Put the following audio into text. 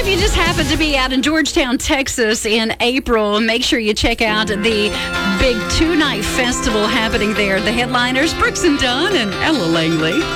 if you just happen to be out in Georgetown, Texas in April, make sure you check out the big 2-night festival happening there. The headliners, Brooks and Dunn and Ella Langley.